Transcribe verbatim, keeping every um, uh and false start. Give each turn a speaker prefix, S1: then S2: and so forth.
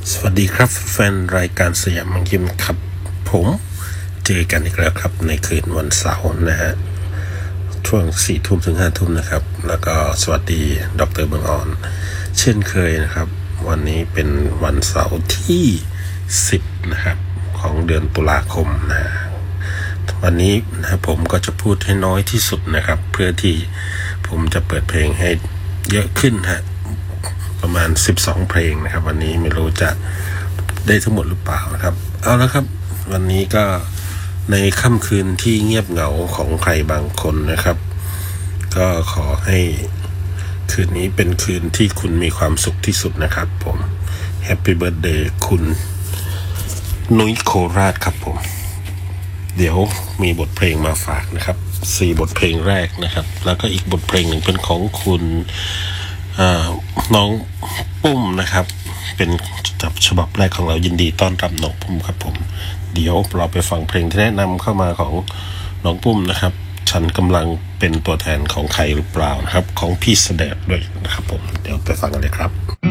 S1: สวัสดีครับแฟนรายการสยามมังคิมครับผมเจอกันอีกแล้วครับในคืนวันเสาร์นะฮะช่วงสี่ทุ่มถึงห้าทุ่มนะครับแล้วก็สวัสดีดร.บังออนเช่นเคยนะครับวันนี้เป็นวันเสาร์ที่สิบนะครับของเดือนตุลาคมนะวันนี้นะผมก็จะพูดให้น้อยที่สุดนะครับเพื่อที่ผมจะเปิดเพลงให้เยอะขึ้นฮะประมาณสิบสองเพลงนะครับวันนี้ไม่รู้จะได้ทั้งหมดหรือเปล่านะครับเอาละครับวันนี้ก็ในค่ำคืนที่เงียบเหงาของใครบางคนนะครับก็ขอให้คืนนี้เป็นคืนที่คุณมีความสุขที่สุดนะครับผมแฮปปี้เบิร์ธเดย์คุณนุ้ยโคราชครับผมเดี๋ยวมีบทเพลงมาฝากนะครับสี่บทเพลงแรกนะครับแล้วก็อีกบทเพลงหนึ่งเป็นของคุณน้องปุ้มนะครับเป็นฉบับแรกของเรายินดีต้อนรับน้องปุ้มครับผมเดี๋ยวเราไปฟังเพลงที่แนะนำเข้ามาของน้องปุ้มนะครับฉันกำลังเป็นตัวแทนของใครหรือเปล่านะครับของพี่เสด็จด้วยนะครับผมเดี๋ยวไปฟังกันเลยครับ